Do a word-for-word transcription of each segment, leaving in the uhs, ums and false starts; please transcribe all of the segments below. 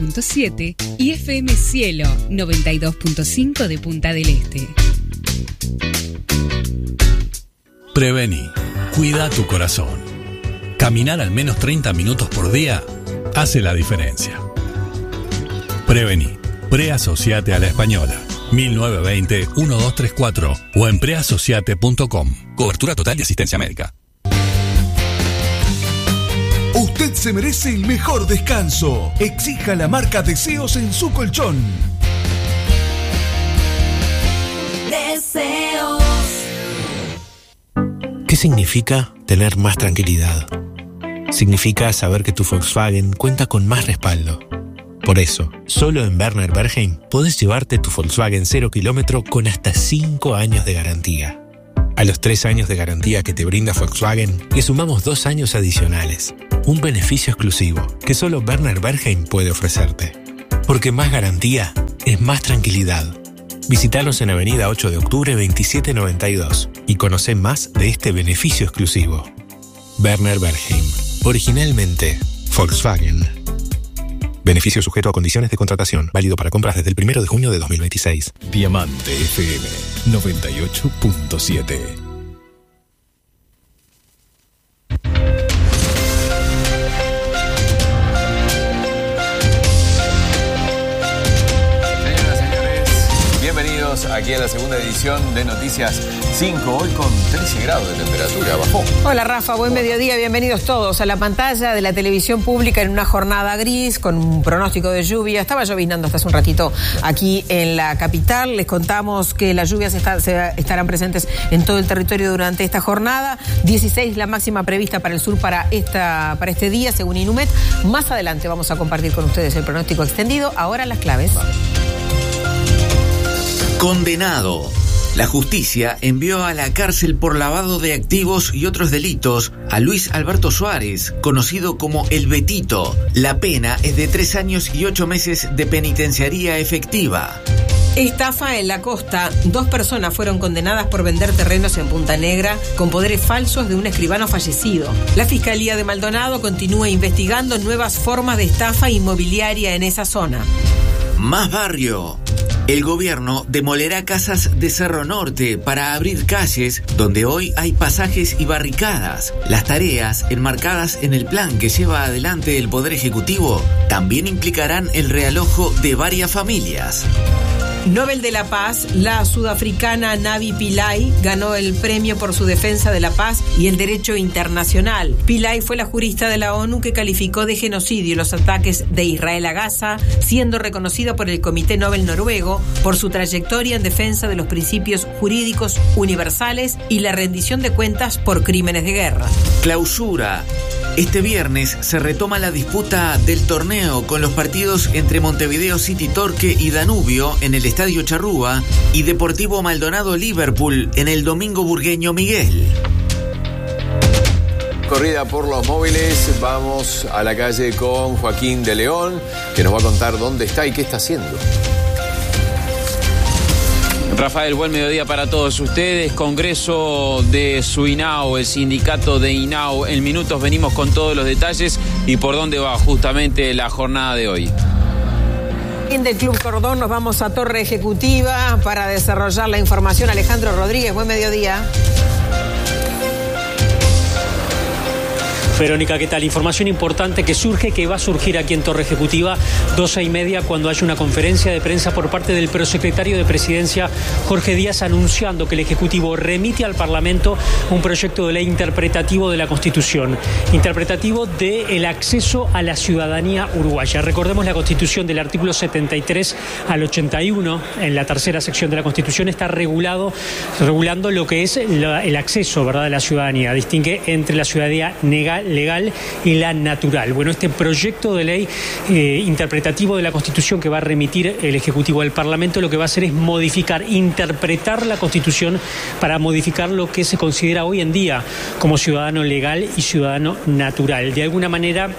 punto siete y F M Cielo noventa y dos punto cinco de Punta del Este. Prevení. Cuida tu corazón. Caminar al menos treinta minutos por día hace la diferencia. Prevení. Preasociate a la Española. mil novecientos veinte, doce treinta y cuatro o en preasociate punto com. Cobertura total de asistencia médica. Usted se merece el mejor descanso. Exija la marca Deseos en su colchón. Deseos. ¿Qué significa tener más tranquilidad? Significa saber que tu Volkswagen cuenta con más respaldo. Por eso, solo en Werner Bergheim podés llevarte tu Volkswagen cero kilómetro con hasta cinco años de garantía. A los tres años de garantía que te brinda Volkswagen, le sumamos dos años adicionales. Un beneficio exclusivo que solo Werner Bergheim puede ofrecerte. Porque más garantía es más tranquilidad. Visítanos en Avenida ocho de octubre veintisiete noventa y dos y conocé más de este beneficio exclusivo. Werner Bergheim. Originalmente Volkswagen. Beneficio sujeto a condiciones de contratación. Válido para compras desde el primero de junio de dos mil veintiséis. Diamante F M noventa y ocho punto siete. Aquí en la segunda edición de Noticias cinco, hoy con trece grados de temperatura, bajó. Hola Rafa, buen mediodía, bienvenidos todos a la pantalla de la televisión pública en una jornada gris con un pronóstico de lluvia. Estaba lloviznando hasta hace un ratito aquí en la capital. Les contamos que las lluvias está, se, estarán presentes en todo el territorio durante esta jornada. dieciséis la máxima prevista para el sur para, esta, para este día, según Inumet. Más adelante vamos a compartir con ustedes el pronóstico extendido. Ahora las claves. Vamos. Condenado. La justicia envió a la cárcel por lavado de activos y otros delitos a Luis Alberto Suárez, conocido como El Betito. La pena es de tres años y ocho meses de penitenciaría efectiva. Estafa en la costa. Dos personas fueron condenadas por vender terrenos en Punta Negra con poderes falsos de un escribano fallecido. La Fiscalía de Maldonado continúa investigando nuevas formas de estafa inmobiliaria en esa zona. Más barrio. El gobierno demolerá casas de Cerro Norte para abrir calles donde hoy hay pasajes y barricadas. Las tareas enmarcadas en el plan que lleva adelante el Poder Ejecutivo también implicarán el realojo de varias familias. Nobel de la Paz, la sudafricana Navi Pillay ganó el premio por su defensa de la paz y el derecho internacional. Pillay fue la jurista de la ONU que calificó de genocidio los ataques de Israel a Gaza, siendo reconocida por el Comité Nobel noruego por su trayectoria en defensa de los principios jurídicos universales y la rendición de cuentas por crímenes de guerra. Clausura. Este viernes se retoma la disputa del torneo con los partidos entre Montevideo City Torque y Danubio en el Estadio Charrúa y Deportivo Maldonado Liverpool en el Domingo Burgueño Miguel. Corrida por los móviles, vamos a la calle con Joaquín de León, que nos va a contar dónde está y qué está haciendo. Rafael, buen mediodía para todos ustedes. Congreso de Suinao, el sindicato de Inao. En minutos venimos con todos los detalles y por dónde va justamente la jornada de hoy. Del Club Cordón nos vamos a Torre Ejecutiva para desarrollar la información. Alejandro Rodríguez, buen mediodía. Verónica, ¿qué tal? Información importante que surge, que va a surgir aquí en Torre Ejecutiva, doce y media, cuando haya una conferencia de prensa por parte del prosecretario de Presidencia, Jorge Díaz, anunciando que el Ejecutivo remite al Parlamento un proyecto de ley interpretativo de la Constitución, interpretativo del acceso a la ciudadanía uruguaya. Recordemos, la Constitución, del artículo setenta y tres al ochenta y uno, en la tercera sección de la Constitución, está regulado, regulando lo que es la, el acceso, ¿verdad?, a la ciudadanía. Distingue entre la ciudadanía legal, legal y la natural. Bueno, este proyecto de ley eh, interpretativo de la Constitución que va a remitir el Ejecutivo al Parlamento, lo que va a hacer es modificar, interpretar la Constitución para modificar lo que se considera hoy en día como ciudadano legal y ciudadano natural. De alguna manera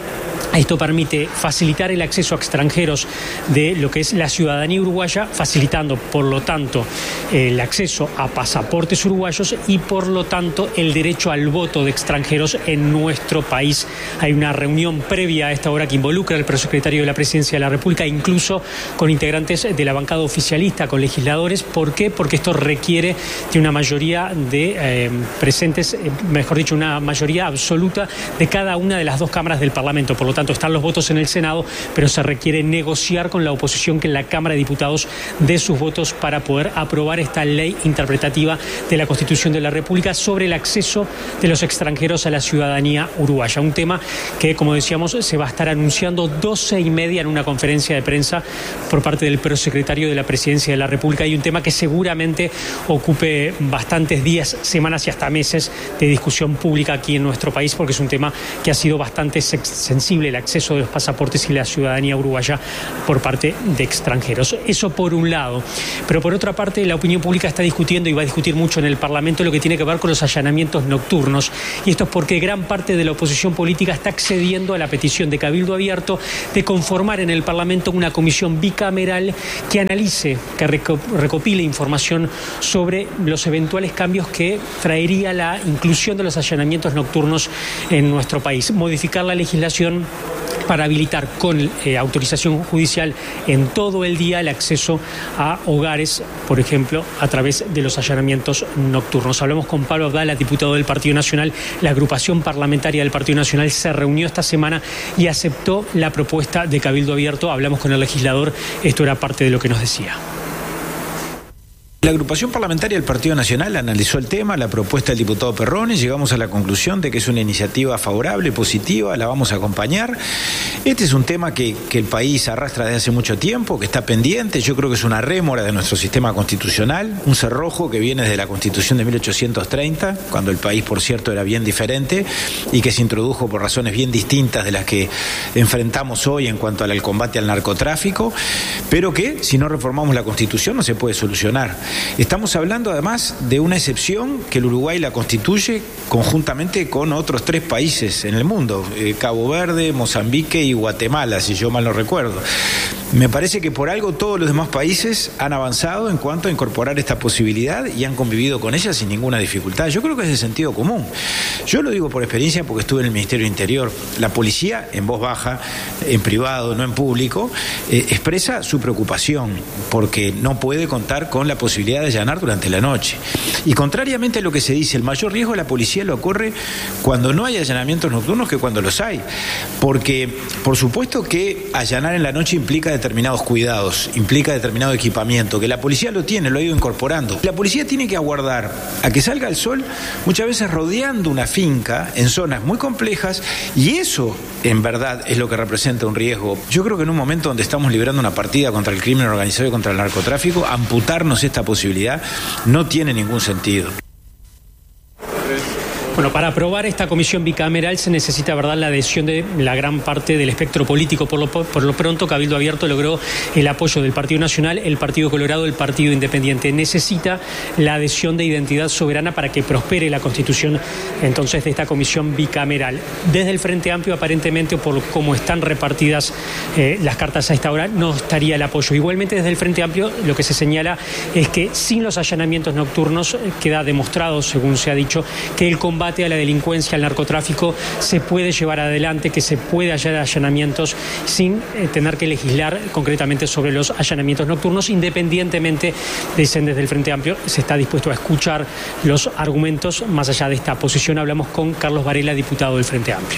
Esto permite facilitar el acceso a extranjeros de lo que es la ciudadanía uruguaya, facilitando, por lo tanto, el acceso a pasaportes uruguayos y, por lo tanto, el derecho al voto de extranjeros en nuestro país. Hay una reunión previa a esta hora que involucra al prosecretario de la Presidencia de la República, incluso con integrantes de la bancada oficialista, con legisladores. ¿Por qué? Porque esto requiere de una mayoría de eh, presentes, eh, mejor dicho, una mayoría absoluta de cada una de las dos cámaras del Parlamento. Por lo tanto, están los votos en el Senado, pero se requiere negociar con la oposición que en la Cámara de Diputados dé sus votos para poder aprobar esta ley interpretativa de la Constitución de la República sobre el acceso de los extranjeros a la ciudadanía uruguaya. Un tema que, como decíamos, se va a estar anunciando doce y media en una conferencia de prensa por parte del prosecretario de la Presidencia de la República, y un tema que seguramente ocupe bastantes días, semanas y hasta meses de discusión pública aquí en nuestro país, porque es un tema que ha sido bastante sensible, el acceso de los pasaportes y la ciudadanía uruguaya por parte de extranjeros. Eso por un lado. Pero por otra parte, la opinión pública está discutiendo y va a discutir mucho en el Parlamento lo que tiene que ver con los allanamientos nocturnos. Y esto es porque gran parte de la oposición política está accediendo a la petición de Cabildo Abierto de conformar en el Parlamento una comisión bicameral que analice, que recopile información sobre los eventuales cambios que traería la inclusión de los allanamientos nocturnos en nuestro país. Modificar la legislación para habilitar con eh, autorización judicial en todo el día el acceso a hogares, por ejemplo, a través de los allanamientos nocturnos. Hablamos con Pablo Abdala, diputado del Partido Nacional. La agrupación parlamentaria del Partido Nacional se reunió esta semana y aceptó la propuesta de Cabildo Abierto. Hablamos con el legislador, esto era parte de lo que nos decía. La agrupación parlamentaria del Partido Nacional analizó el tema, la propuesta del diputado Perrone, llegamos a la conclusión de que es una iniciativa favorable, positiva, la vamos a acompañar. Este es un tema que, que el país arrastra desde hace mucho tiempo, que está pendiente. Yo creo que es una rémora de nuestro sistema constitucional, un cerrojo que viene desde la Constitución de mil ochocientos treinta, cuando el país, por cierto, era bien diferente y que se introdujo por razones bien distintas de las que enfrentamos hoy en cuanto al combate al narcotráfico, pero que si no reformamos la Constitución no se puede solucionar. Estamos hablando además de una excepción que el Uruguay la constituye conjuntamente con otros tres países en el mundo, eh, Cabo Verde, Mozambique y Guatemala, si yo mal no recuerdo. Me parece que por algo todos los demás países han avanzado en cuanto a incorporar esta posibilidad y han convivido con ella sin ninguna dificultad. Yo creo que es de sentido común. Yo lo digo por experiencia porque estuve en el Ministerio del Interior. La policía, en voz baja, en privado, no en público, eh, expresa su preocupación porque no puede contar con la posibilidad de allanar durante la noche. Y contrariamente a lo que se dice, el mayor riesgo de la policía lo ocurre cuando no hay allanamientos nocturnos que cuando los hay. Porque, por supuesto que allanar en la noche implica determinados cuidados, implica determinado equipamiento, que la policía lo tiene, lo ha ido incorporando. La policía tiene que aguardar a que salga el sol, muchas veces rodeando una finca en zonas muy complejas, y eso, en verdad, es lo que representa un riesgo. Yo creo que en un momento donde estamos librando una partida contra el crimen organizado y contra el narcotráfico, amputarnos esta posibilidad no tiene ningún sentido. Bueno, para aprobar esta comisión bicameral se necesita, ¿verdad?, la adhesión de la gran parte del espectro político. Por lo, por lo pronto, Cabildo Abierto logró el apoyo del Partido Nacional, el Partido Colorado, el Partido Independiente. Necesita la adhesión de Identidad Soberana para que prospere la constitución, entonces, de esta comisión bicameral. Desde el Frente Amplio, aparentemente, por cómo están repartidas eh, las cartas a esta hora, no estaría el apoyo. Igualmente, desde el Frente Amplio, lo que se señala es que sin los allanamientos nocturnos queda demostrado, según se ha dicho, que el combate a la delincuencia, al narcotráfico, se puede llevar adelante, que se puede hallar allanamientos sin eh, tener que legislar concretamente sobre los allanamientos nocturnos. Independientemente, dicen desde el Frente Amplio, se está dispuesto a escuchar los argumentos más allá de esta posición. Hablamos con Carlos Varela, diputado del Frente Amplio.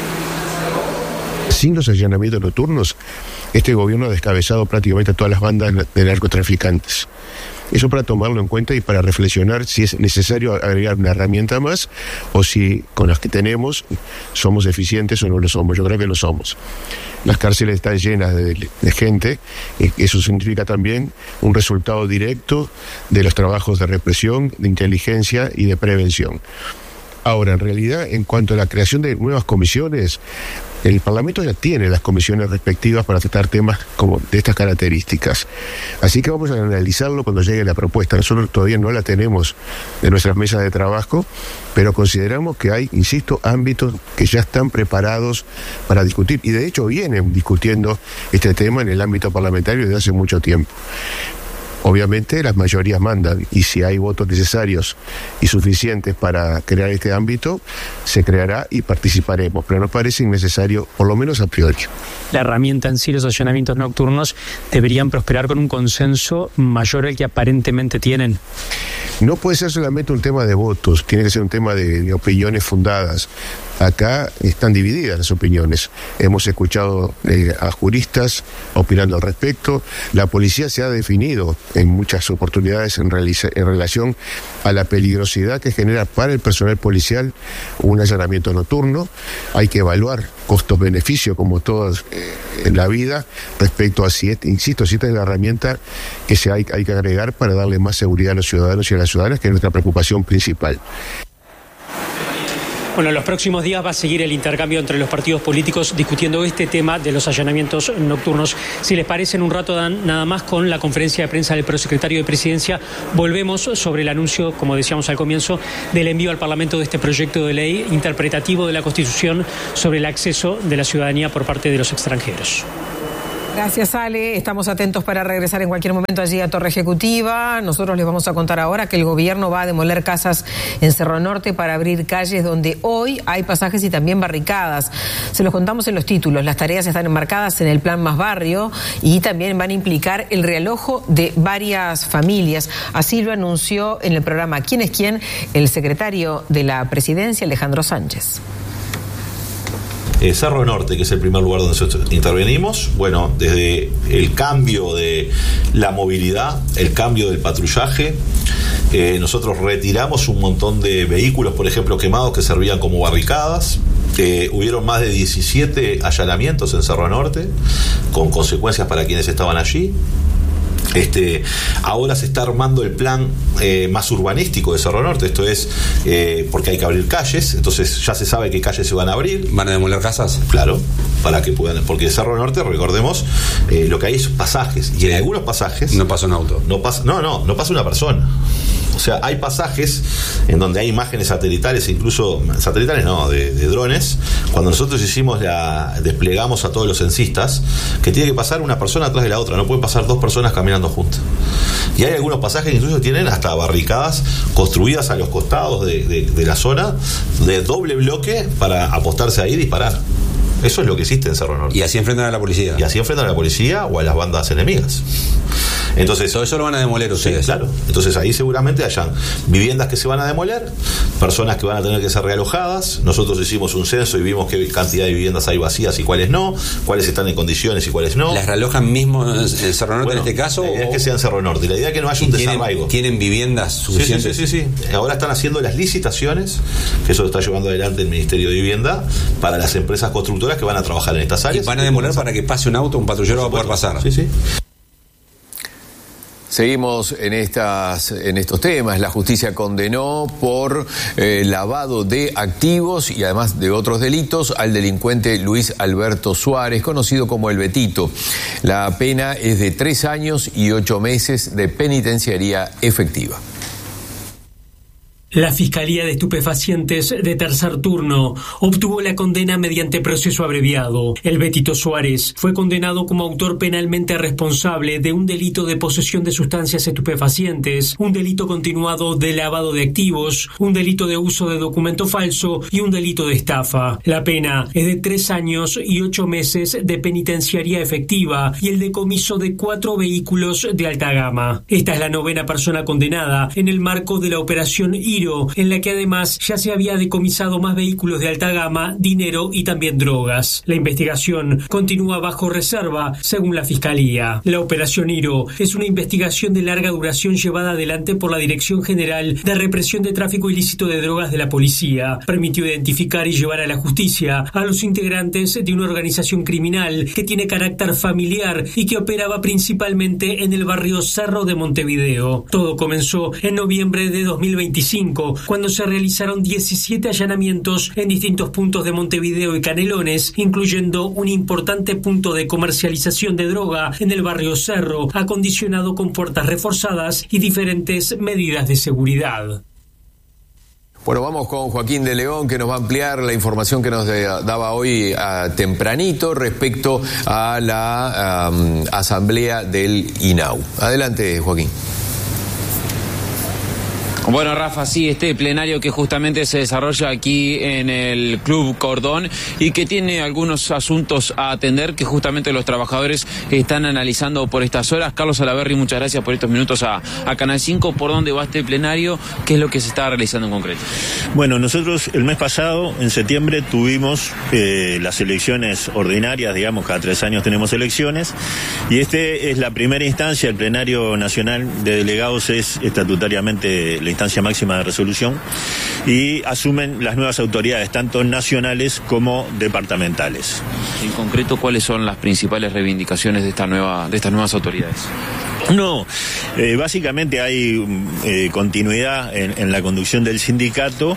Sin los allanamientos nocturnos, este gobierno ha descabezado prácticamente a todas las bandas de narcotraficantes. Eso para tomarlo en cuenta y para reflexionar si es necesario agregar una herramienta más o si con las que tenemos somos eficientes o no lo somos. Yo creo que lo somos. Las cárceles están llenas de, de gente, y eso significa también un resultado directo de los trabajos de represión, de inteligencia y de prevención. Ahora, en realidad, en cuanto a la creación de nuevas comisiones, El Parlamento ya tiene las comisiones respectivas para tratar temas como de estas características. Así que vamos a analizarlo cuando llegue la propuesta. Nosotros todavía no la tenemos en nuestras mesas de trabajo, pero consideramos que hay, insisto, ámbitos que ya están preparados para discutir, y de hecho vienen discutiendo este tema en el ámbito parlamentario desde hace mucho tiempo. Obviamente las mayorías mandan, y si hay votos necesarios y suficientes para crear este ámbito, se creará y participaremos, pero nos parece innecesario, por lo menos a priori. La herramienta en sí, los allanamientos nocturnos, deberían prosperar con un consenso mayor al que aparentemente tienen. No puede ser solamente un tema de votos, tiene que ser un tema de, de opiniones fundadas. Acá están divididas las opiniones. Hemos escuchado eh, a juristas opinando al respecto. La policía se ha definido en muchas oportunidades en, realiza, en relación a la peligrosidad que genera para el personal policial un allanamiento nocturno. Hay que evaluar costos-beneficios, como todo eh, en la vida, respecto a si, es, insisto, si esta es la herramienta que se hay, hay que agregar para darle más seguridad a los ciudadanos y a las ciudadanas, que es nuestra preocupación principal. Bueno, en los próximos días va a seguir el intercambio entre los partidos políticos discutiendo este tema de los allanamientos nocturnos. Si les parece, en un rato dan nada más con la conferencia de prensa del prosecretario de Presidencia. Volvemos sobre el anuncio, como decíamos al comienzo, del envío al Parlamento de este proyecto de ley interpretativo de la Constitución sobre el acceso de la ciudadanía por parte de los extranjeros. Gracias, Ale. Estamos atentos para regresar en cualquier momento allí a Torre Ejecutiva. Nosotros les vamos a contar ahora que el gobierno va a demoler casas en Cerro Norte para abrir calles donde hoy hay pasajes y también barricadas. Se los contamos en los títulos. Las tareas están enmarcadas en el Plan Más Barrio y también van a implicar el realojo de varias familias. Así lo anunció en el programa ¿Quién es quién? El secretario de la Presidencia, Alejandro Sánchez. Eh, Cerro Norte, que es el primer lugar donde nosotros intervenimos, bueno, desde el cambio de la movilidad, el cambio del patrullaje, eh, nosotros retiramos un montón de vehículos, por ejemplo, quemados que servían como barricadas. Eh, hubieron más de diecisiete allanamientos en Cerro Norte, con consecuencias para quienes estaban allí. Este, ahora se está armando el plan eh, más urbanístico de Cerro Norte, esto es eh, porque hay que abrir calles, entonces ya se sabe qué calles se van a abrir. ¿Van a demoler casas? Claro, para que puedan, porque Cerro Norte, recordemos, eh, lo que hay es pasajes, y en algunos pasajes no pasa un auto. No pasa, no, no, no pasa una persona. O sea, hay pasajes en donde hay imágenes satelitales, incluso satelitales no, de, de drones. Cuando nosotros hicimos la, desplegamos a todos los censistas, que tiene que pasar una persona atrás de la otra, no pueden pasar dos personas caminando juntas. Y hay algunos pasajes que incluso tienen hasta barricadas construidas a los costados de, de, de la zona, de doble bloque, para apostarse ahí y disparar. Eso es lo que existe en Cerro Norte. Y así enfrentan a la policía. Y así enfrentan a la policía o a las bandas enemigas. Entonces, todo eso lo van a demoler ustedes. Sí, claro. Entonces ahí seguramente hayan viviendas que se van a demoler, personas que van a tener que ser realojadas. Nosotros hicimos un censo y vimos qué cantidad de viviendas hay vacías y cuáles no, cuáles están en condiciones y cuáles no. ¿Las realojan mismo en Cerro Norte, bueno, en este caso? La idea o... es que sea en Cerro Norte. La idea es que no haya un ¿Tienen, desarraigo. ¿Tienen viviendas suficientes? Sí, sí, sí, sí, sí. Ahora están haciendo las licitaciones, que eso lo está llevando adelante el Ministerio de Vivienda, para las empresas constructoras que van a trabajar en estas áreas. ¿Y van a demoler para que pase un auto, un patrullero va a poder pasar? Sí, sí. Seguimos en estas, en estos temas. La justicia condenó por eh, lavado de activos y además de otros delitos al delincuente Luis Alberto Suárez, conocido como El Betito. La pena es de tres años y ocho meses de penitenciaría efectiva. La Fiscalía de Estupefacientes de tercer turno obtuvo la condena mediante proceso abreviado. El Betito Suárez fue condenado como autor penalmente responsable de un delito de posesión de sustancias estupefacientes, un delito continuado de lavado de activos, un delito de uso de documento falso y un delito de estafa. La pena es de tres años y ocho meses de penitenciaría efectiva y el decomiso de cuatro vehículos de alta gama. Esta es la novena persona condenada en el marco de la operación I R O, en la que además ya se había decomisado más vehículos de alta gama, dinero y también drogas. La investigación continúa bajo reserva, según la Fiscalía. La operación I R O es una investigación de larga duración llevada adelante por la Dirección General de Represión de Tráfico Ilícito de Drogas de la Policía. Permitió identificar y llevar a la justicia a los integrantes de una organización criminal que tiene carácter familiar y que operaba principalmente en el barrio Cerro de Montevideo. Todo comenzó en noviembre de dos mil veinticinco, cinco, cuando se realizaron diecisiete allanamientos en distintos puntos de Montevideo y Canelones, incluyendo un importante punto de comercialización de droga en el barrio Cerro, acondicionado con puertas reforzadas y diferentes medidas de seguridad. Bueno, vamos con Joaquín de León, que nos va a ampliar la información que nos de, daba hoy uh, tempranito respecto a la um, asamblea del I N A U. Adelante, Joaquín. Bueno, Rafa, sí, este plenario que justamente se desarrolla aquí en el Club Cordón y que tiene algunos asuntos a atender que justamente los trabajadores están analizando por estas horas. Carlos Salaverry, muchas gracias por estos minutos a, a Canal cinco. ¿Por dónde va este plenario? ¿Qué es lo que se está realizando en concreto? Bueno, nosotros el mes pasado, en septiembre, tuvimos eh, las elecciones ordinarias, digamos, cada tres años tenemos elecciones, y este es la primera instancia. El plenario nacional de delegados es estatutariamente la instancia máxima de resolución y asumen las nuevas autoridades, tanto nacionales como departamentales. En concreto, ¿cuáles son las principales reivindicaciones de esta nueva, de estas nuevas autoridades? No, eh, básicamente hay eh, continuidad en, en la conducción del sindicato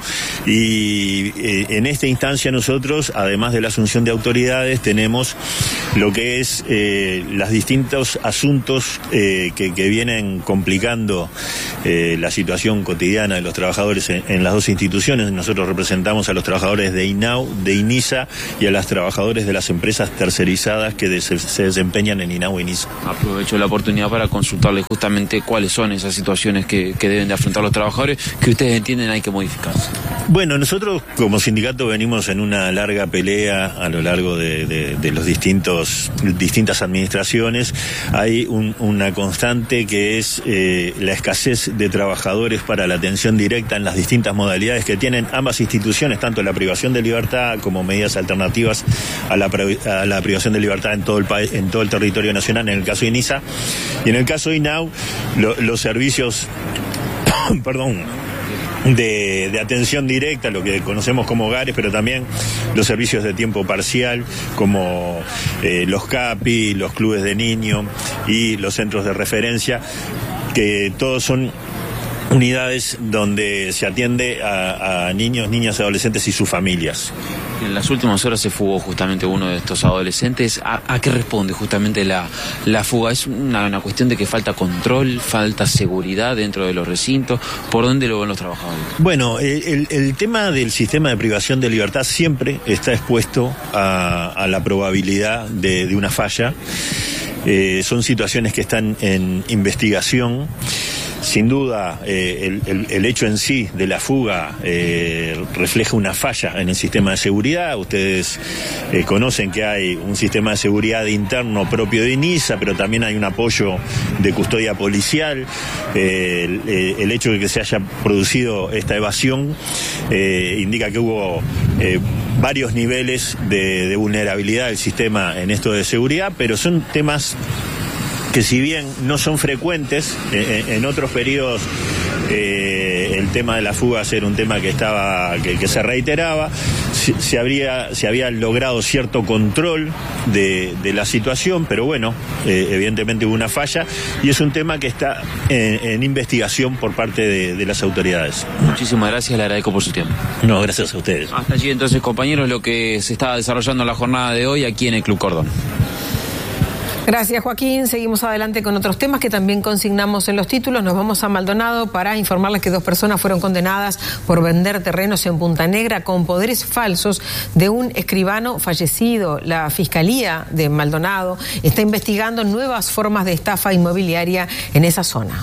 y eh, en esta instancia nosotros, además de la asunción de autoridades, tenemos lo que es eh, los distintos asuntos eh, que, que vienen complicando eh, la situación cotidiana de los trabajadores en, en las dos instituciones. Nosotros representamos a los trabajadores de I N A U, de INISA y a los trabajadores de las empresas tercerizadas que de, se, se desempeñan en I N A U e INISA. Aprovecho la oportunidad para consultarle justamente cuáles son esas situaciones que, que deben de afrontar los trabajadores que ustedes entienden hay que modificarse. Bueno, nosotros como sindicato venimos en una larga pelea a lo largo de, de, de los distintos distintas administraciones. Hay un, una constante que es eh, la escasez de trabajadores para la atención directa en las distintas modalidades que tienen ambas instituciones, tanto la privación de libertad como medidas alternativas a la, a la privación de libertad en todo el país, en todo el territorio nacional, en el caso de INISA, y en el caso de I N A U, lo, los servicios perdón De, de atención directa, lo que conocemos como hogares, pero también los servicios de tiempo parcial, como eh, los CAPI, los clubes de niños y los centros de referencia, que todos son unidades donde se atiende a, a niños, niñas, adolescentes y sus familias. En las últimas horas se fugó justamente uno de estos adolescentes. ¿A, a qué responde justamente la, la fuga? ¿Es una, una cuestión de que falta control, falta seguridad dentro de los recintos? ¿Por dónde lo ven los trabajadores? Bueno, el, el tema del sistema de privación de libertad siempre está expuesto a, a la probabilidad de, de una falla. Eh, son situaciones que están en investigación. Sin duda, eh, el, el, el hecho en sí de la fuga eh, refleja una falla en el sistema de seguridad. Ustedes eh, conocen que hay un sistema de seguridad interno propio de INISA, pero también hay un apoyo de custodia policial. Eh, el, el hecho de que se haya producido esta evasión eh, indica que hubo eh, varios niveles de, de vulnerabilidad del sistema en esto de seguridad, pero son temas que si bien no son frecuentes, eh, en otros periodos eh, el tema de la fuga era un tema que estaba que, que se reiteraba, se, se, habría, se había logrado cierto control de, de la situación, pero bueno, eh, evidentemente hubo una falla y es un tema que está en, en investigación por parte de, de las autoridades. Muchísimas gracias, le agradezco por su tiempo. No, gracias a ustedes. Hasta allí entonces, compañeros, lo que se está desarrollando en la jornada de hoy aquí en el Club Cordón. Gracias, Joaquín. Seguimos adelante con otros temas que también consignamos en los títulos. Nos vamos a Maldonado para informarles que dos personas fueron condenadas por vender terrenos en Punta Negra con poderes falsos de un escribano fallecido. La Fiscalía de Maldonado está investigando nuevas formas de estafa inmobiliaria en esa zona.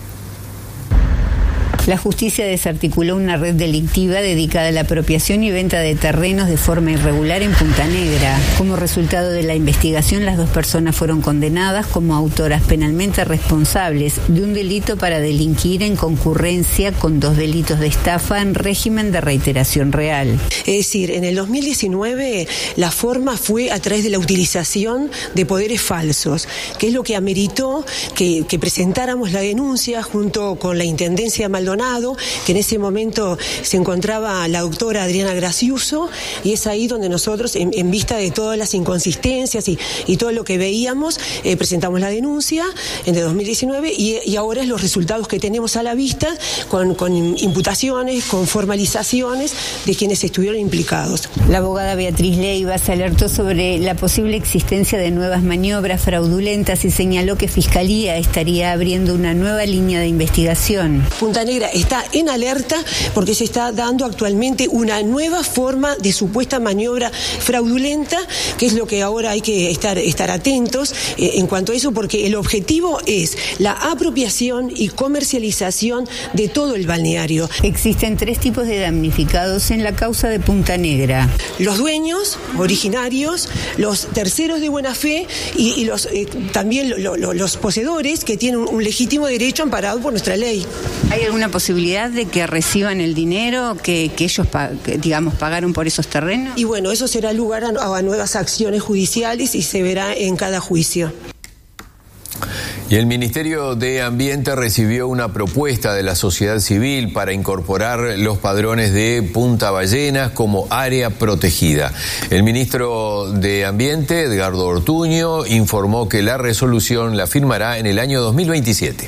La justicia desarticuló una red delictiva dedicada a la apropiación y venta de terrenos de forma irregular en Punta Negra. Como resultado de la investigación, las dos personas fueron condenadas como autoras penalmente responsables de un delito para delinquir en concurrencia con dos delitos de estafa en régimen de reiteración real. Es decir, en el dos mil diecinueve la forma fue a través de la utilización de poderes falsos, que es lo que ameritó que, que presentáramos la denuncia junto con la Intendencia de Maldonado Maldonado, que en ese momento se encontraba la doctora Adriana Graciuso, y es ahí donde nosotros, en, en vista de todas las inconsistencias y, y todo lo que veíamos, eh, presentamos la denuncia en el dos mil diecinueve y, y ahora es los resultados que tenemos a la vista con, con imputaciones, con formalizaciones de quienes estuvieron implicados. La abogada Beatriz Leiva se alertó sobre la posible existencia de nuevas maniobras fraudulentas y señaló que Fiscalía estaría abriendo una nueva línea de investigación. Punta Negra está en alerta porque se está dando actualmente una nueva forma de supuesta maniobra fraudulenta, que es lo que ahora hay que estar, estar atentos eh, en cuanto a eso, porque el objetivo es la apropiación y comercialización de todo el balneario. Existen tres tipos de damnificados en la causa de Punta Negra. Los dueños originarios, los terceros de buena fe y, y los eh, también lo, lo, los poseedores que tienen un, un legítimo derecho amparado por nuestra ley. ¿Hay alguna posibilidad de que reciban el dinero que, que ellos, que, digamos, pagaron por esos terrenos? Y bueno, eso será lugar a, a nuevas acciones judiciales y se verá en cada juicio. Y el Ministerio de Ambiente recibió una propuesta de la sociedad civil para incorporar los padrones de Punta Ballenas como área protegida. El ministro de Ambiente, Edgardo Ortuño, informó que la resolución la firmará en el año dos mil veintisiete.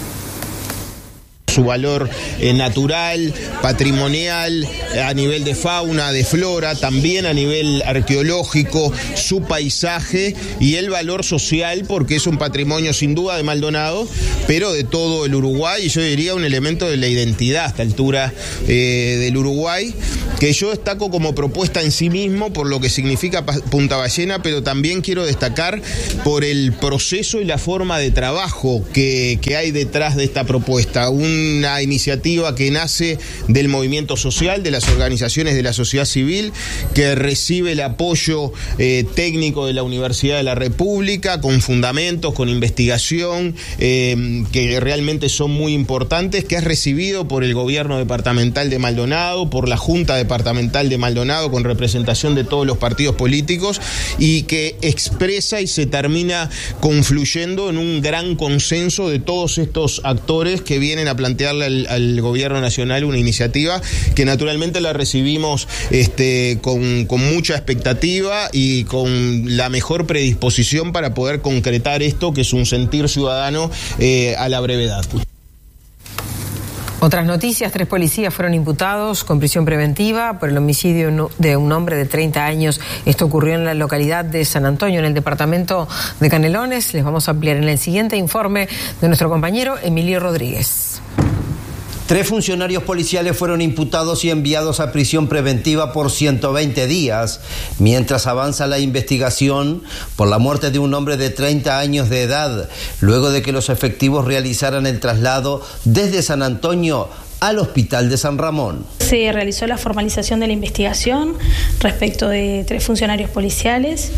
Su valor eh, natural, patrimonial, a nivel de fauna, de flora, también a nivel arqueológico, su paisaje y el valor social, porque es un patrimonio sin duda de Maldonado, pero de todo el Uruguay, y yo diría un elemento de la identidad a esta altura eh, del Uruguay, que yo destaco como propuesta en sí mismo por lo que significa Punta Ballena, pero también quiero destacar por el proceso y la forma de trabajo que, que hay detrás de esta propuesta. Un Una iniciativa que nace del movimiento social, de las organizaciones de la sociedad civil, que recibe el apoyo eh, técnico de la Universidad de la República, con fundamentos, con investigación, eh, que realmente son muy importantes, que es recibido por el gobierno departamental de Maldonado, por la Junta Departamental de Maldonado, con representación de todos los partidos políticos, y que expresa y se termina confluyendo en un gran consenso de todos estos actores que vienen a plantearle al, al gobierno nacional una iniciativa que naturalmente la recibimos este, con, con mucha expectativa y con la mejor predisposición para poder concretar esto, que es un sentir ciudadano eh, a la brevedad. Otras noticias, tres policías fueron imputados con prisión preventiva por el homicidio de un hombre de treinta años. Esto ocurrió en la localidad de San Antonio, en el departamento de Canelones. Les vamos a ampliar en el siguiente informe de nuestro compañero Emilio Rodríguez. Tres funcionarios policiales fueron imputados y enviados a prisión preventiva por ciento veinte días, mientras avanza la investigación por la muerte de un hombre de treinta años de edad, luego de que los efectivos realizaran el traslado desde San Antonio al Hospital de San Ramón. Se realizó la formalización de la investigación respecto de tres funcionarios policiales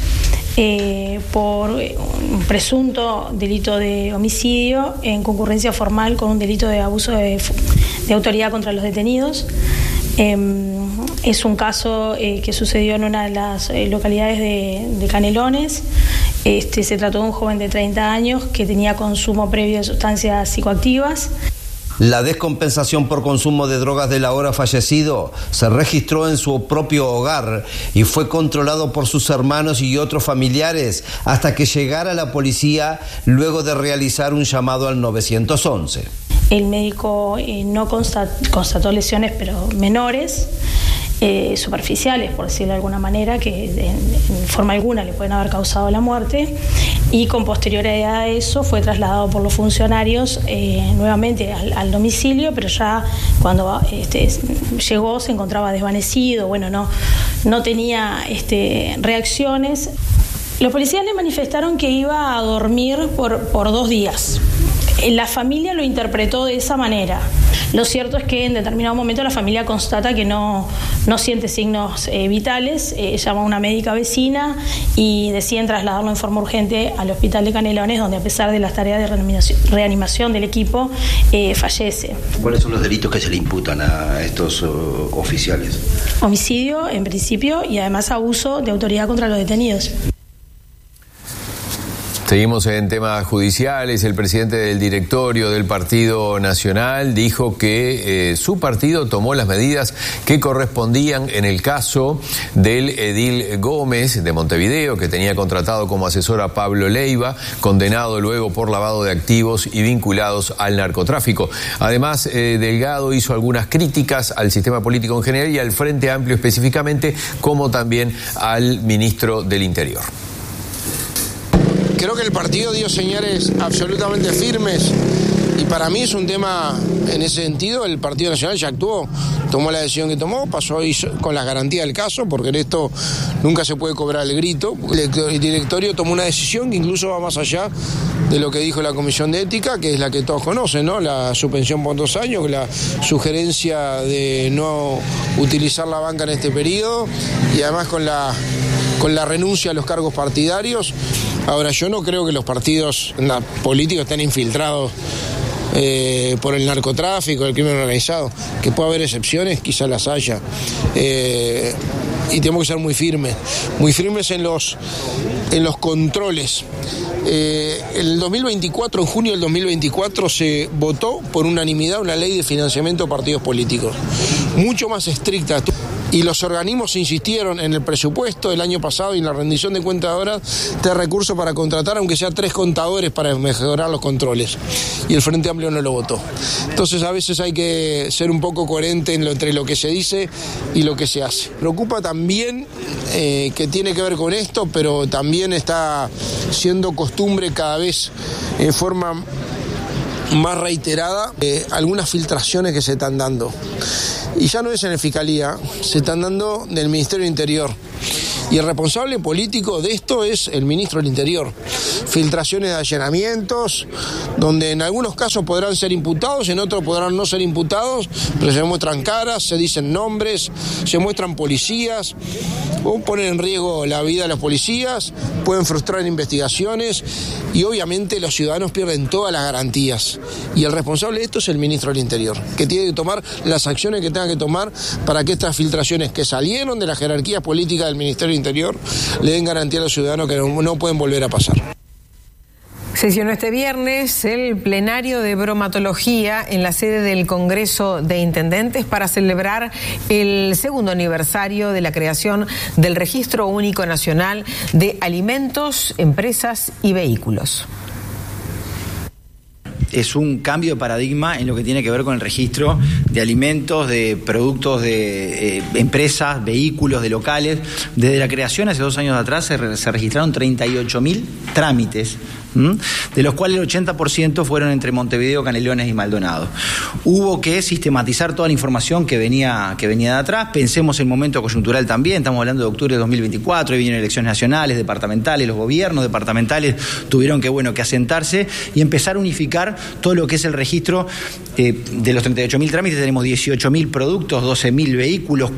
eh, por un presunto delito de homicidio en concurrencia formal con un delito de abuso de, de autoridad contra los detenidos. Eh, es un caso eh, que sucedió en una de las eh, localidades de, de Canelones. Este, se trató de un joven de treinta años que tenía consumo previo de sustancias psicoactivas. La descompensación por consumo de drogas del ahora fallecido se registró en su propio hogar y fue controlado por sus hermanos y otros familiares hasta que llegara la policía luego de realizar un llamado al nueve once. El médico eh, no constató, constató lesiones, pero menores, eh, superficiales, por decirlo de alguna manera, que de, en forma alguna le pueden haber causado la muerte, y con posterioridad a eso fue trasladado por los funcionarios eh, nuevamente al, al domicilio, pero ya cuando este, llegó se encontraba desvanecido, bueno, no, no tenía este, reacciones. Los policías le manifestaron que iba a dormir por, por dos días. La familia lo interpretó de esa manera. Lo cierto es que en determinado momento la familia constata que no, no siente signos eh, vitales, eh, llama a una médica vecina y deciden trasladarlo en forma urgente al Hospital de Canelones, donde a pesar de las tareas de reanimación, reanimación del equipo, eh, fallece. ¿Cuáles son los delitos que se le imputan a estos uh, oficiales? Homicidio, en principio, y además abuso de autoridad contra los detenidos. Seguimos en temas judiciales. El presidente del directorio del Partido Nacional dijo que eh, su partido tomó las medidas que correspondían en el caso del edil Gómez de Montevideo, que tenía contratado como asesor a Pablo Leiva, condenado luego por lavado de activos y vinculados al narcotráfico. Además, eh, Delgado hizo algunas críticas al sistema político en general y al Frente Amplio específicamente, como también al ministro del Interior. Creo que el partido dio señales absolutamente firmes y para mí es un tema, en ese sentido, el Partido Nacional ya actuó, tomó la decisión que tomó, pasó hoy con las garantías del caso, porque en esto nunca se puede cobrar el grito. El directorio tomó una decisión que incluso va más allá de lo que dijo la Comisión de Ética, que es la que todos conocen, ¿no? La suspensión por dos años, la sugerencia de no utilizar la banca en este periodo y además con la, con la renuncia a los cargos partidarios. Ahora, yo no creo que los partidos políticos estén infiltrados eh, por el narcotráfico, el crimen organizado. Que pueda haber excepciones, quizás las haya. Eh, y tenemos que ser muy firmes, muy firmes en los, en los controles. Eh, en el dos mil veinticuatro, en junio del dos mil veinticuatro, se votó por unanimidad una ley de financiamiento de partidos políticos, mucho más estricta. Y los organismos insistieron en el presupuesto del año pasado y en la rendición de cuentas ahora de recursos para contratar, aunque sea tres contadores para mejorar los controles. Y el Frente Amplio no lo votó. Entonces a veces hay que ser un poco coherente en lo, entre lo que se dice y lo que se hace. Preocupa también eh, que tiene que ver con esto, pero también está siendo costumbre cada vez en forma más reiterada eh, algunas filtraciones que se están dando. Y ya no es en la Fiscalía, se están dando del Ministerio del Interior. Y el responsable político de esto es el ministro del Interior. Filtraciones de allanamientos, donde en algunos casos podrán ser imputados, en otros podrán no ser imputados, pero se muestran caras, se dicen nombres, se muestran policías, o ponen en riesgo la vida de los policías, pueden frustrar investigaciones y obviamente los ciudadanos pierden todas las garantías. Y el responsable de esto es el ministro del Interior, que tiene que tomar las acciones que tenga que tomar para que estas filtraciones que salieron de las jerarquías políticas del Ministerio del Interior le den garantía a los ciudadanos que no, no pueden volver a pasar. Sesionó este viernes el plenario de bromatología en la sede del Congreso de Intendentes para celebrar el segundo aniversario de la creación del Registro Único Nacional de Alimentos, Empresas y Vehículos. Es un cambio de paradigma en lo que tiene que ver con el registro de alimentos, de productos de eh, empresas, vehículos, de locales. Desde la creación, hace dos años atrás, se, re, se registraron treinta y ocho mil trámites, ¿m? de los cuales el ochenta por ciento fueron entre Montevideo, Canelones y Maldonado. Hubo que sistematizar toda la información que venía, que venía de atrás. Pensemos en el momento coyuntural también, estamos hablando de octubre de dos mil veinticuatro, ahí vienen elecciones nacionales, departamentales, los gobiernos departamentales tuvieron que, bueno, que asentarse y empezar a unificar todo lo que es el registro. Eh, de los treinta y ocho mil trámites tenemos dieciocho mil productos, doce mil vehículos,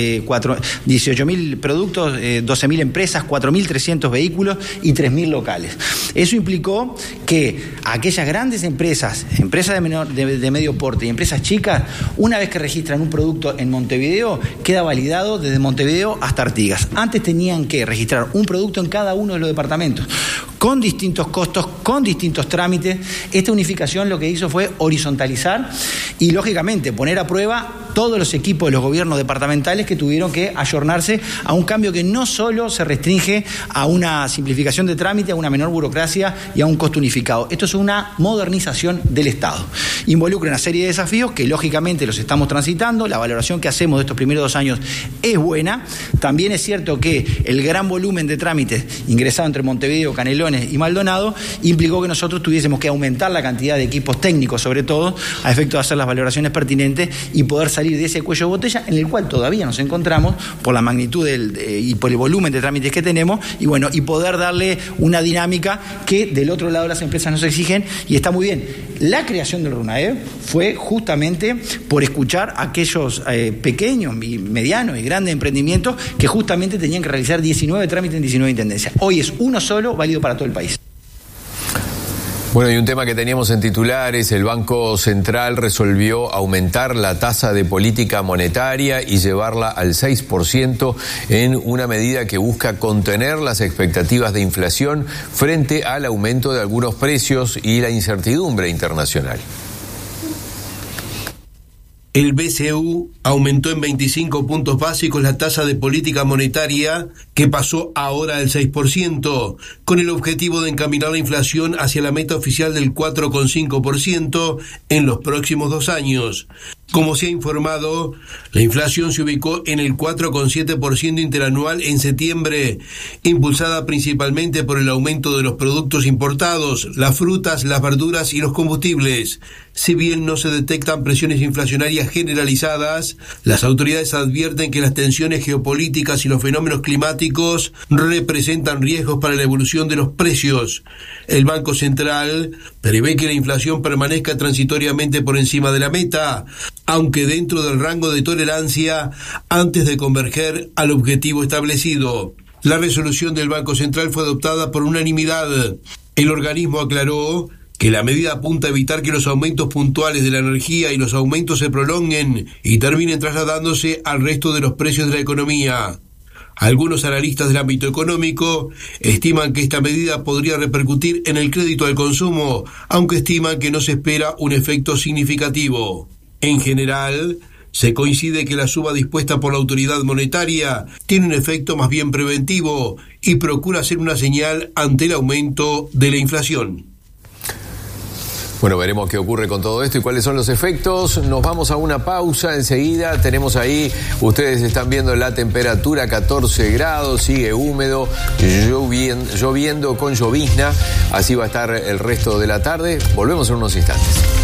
dieciocho mil productos, eh, doce mil empresas, cuatro mil trescientos vehículos y tres mil locales. Eso implicó que aquellas grandes empresas, empresas de, menor, de, de medio porte y empresas chicas, una vez que registran un producto en Montevideo, queda validado desde Montevideo hasta Artigas. Antes tenían que registrar un producto en cada uno de los departamentos, con distintos costos, con distintos trámites. Esta unificación lo que hizo fue horizontalizar y, lógicamente, poner a prueba todos los equipos de los gobiernos departamentales que tuvieron que ayornarse a un cambio que no solo se restringe a una simplificación de trámite, a una menor burocracia y a un costo unificado. Esto es una modernización del Estado. Involucra una serie de desafíos que, lógicamente, los estamos transitando. La valoración que hacemos de estos primeros dos años es buena. También es cierto que el gran volumen de trámites ingresado entre Montevideo, Canelones y Maldonado implicó que nosotros tuviésemos que aumentar la cantidad de equipos técnicos, sobre todo, a efecto de hacer las valoraciones pertinentes y poder salir de ese cuello de botella en el cual todavía nos encontramos por la magnitud del, de, y por el volumen de trámites que tenemos, y bueno, y poder darle una dinámica que del otro lado las empresas nos exigen, y está muy bien. La creación del RUNAEV fue justamente por escuchar a aquellos eh, pequeños, y medianos y grandes emprendimientos que justamente tenían que realizar diecinueve trámites en diecinueve intendencias. Hoy es uno solo, válido para todo el país. Bueno, y un tema que teníamos en titulares, el Banco Central resolvió aumentar la tasa de política monetaria y llevarla al seis por ciento en una medida que busca contener las expectativas de inflación frente al aumento de algunos precios y la incertidumbre internacional. El B C U aumentó en veinticinco puntos básicos la tasa de política monetaria, que pasó ahora al seis por ciento, con el objetivo de encaminar la inflación hacia la meta oficial del cuatro coma cinco por ciento en los próximos dos años. Como se ha informado, la inflación se ubicó en el cuatro coma siete por ciento interanual en septiembre, impulsada principalmente por el aumento de los productos importados, las frutas, las verduras y los combustibles. Si bien no se detectan presiones inflacionarias generalizadas, las autoridades advierten que las tensiones geopolíticas y los fenómenos climáticos representan riesgos para la evolución de los precios. El Banco Central prevé que la inflación permanezca transitoriamente por encima de la meta, aunque dentro del rango de tolerancia antes de converger al objetivo establecido. La resolución del Banco Central fue adoptada por unanimidad. El organismo aclaró que la medida apunta a evitar que los aumentos puntuales de la energía y los aumentos se prolonguen y terminen trasladándose al resto de los precios de la economía. Algunos analistas del ámbito económico estiman que esta medida podría repercutir en el crédito al consumo, aunque estiman que no se espera un efecto significativo. En general, se coincide que la suba dispuesta por la autoridad monetaria tiene un efecto más bien preventivo y procura ser una señal ante el aumento de la inflación. Bueno, veremos qué ocurre con todo esto y cuáles son los efectos. Nos vamos a una pausa enseguida. Tenemos ahí, ustedes están viendo la temperatura, catorce grados, sigue húmedo, lloviendo, lloviendo con llovizna. Así va a estar el resto de la tarde. Volvemos en unos instantes.